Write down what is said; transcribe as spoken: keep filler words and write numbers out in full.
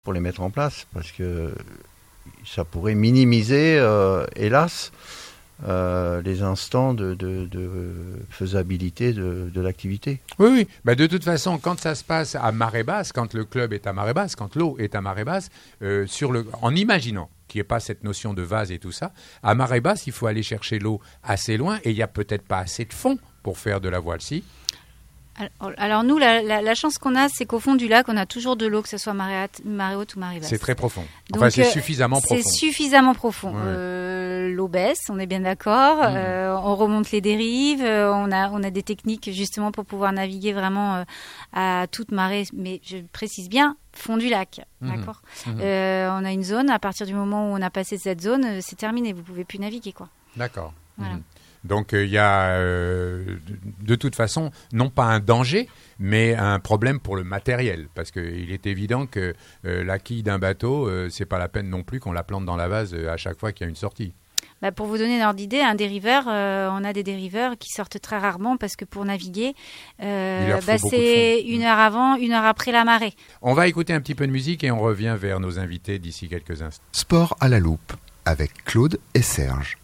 pour les mettre en place, parce que ça pourrait minimiser, euh, hélas, euh, les instants de, de, de faisabilité de, de l'activité. Oui, oui. Bah, de toute façon, quand ça se passe à marée basse, quand le club est à marée basse, quand l'eau est à marée basse, euh, sur le, en imaginant qu'il n'y ait pas cette notion de vase et tout ça, à marée basse, il faut aller chercher l'eau assez loin et il n'y a peut-être pas assez de fond pour faire de la voile. Si. Alors, alors nous, la, la, la chance qu'on a, c'est qu'au fond du lac, on a toujours de l'eau, que ce soit marée, marée haute ou marée basse. C'est très profond. Enfin, Donc, c'est euh, suffisamment c'est profond. C'est suffisamment profond. Ouais. Euh, l'eau baisse, on est bien d'accord. Mmh. Euh, on remonte les dérives. Euh, on a, on a des techniques justement pour pouvoir naviguer vraiment euh, à toute marée. Mais je précise bien, fond du lac. Mmh. D'accord. Mmh. Euh, on a une zone. À partir du moment où on a passé cette zone, c'est terminé. Vous pouvez plus naviguer, quoi. D'accord. Voilà. Mmh. Donc il euh, y a euh, de, de toute façon non pas un danger mais un problème pour le matériel parce qu'il est évident que euh, la quille d'un bateau euh, c'est pas la peine non plus qu'on la plante dans la vase euh, à chaque fois qu'il y a une sortie. Bah pour vous donner une ordre d'idée, un dériveur, euh, on a des dériveurs qui sortent très rarement parce que pour naviguer, euh, bah c'est une heure avant, une heure après la marée. On va écouter un petit peu de musique et on revient vers nos invités d'ici quelques instants. Sport à la loupe avec Claude et Serge.